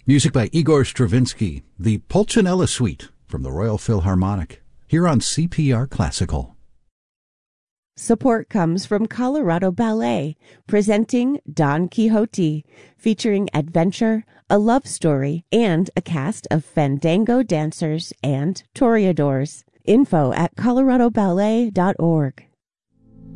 Music by Igor Stravinsky, the Pulcinella Suite from the Royal Philharmonic, here on CPR Classical. Support comes from Colorado Ballet, presenting Don Quixote, featuring adventure, a love story, and a cast of fandango dancers and toreadors. Info at coloradoballet.org.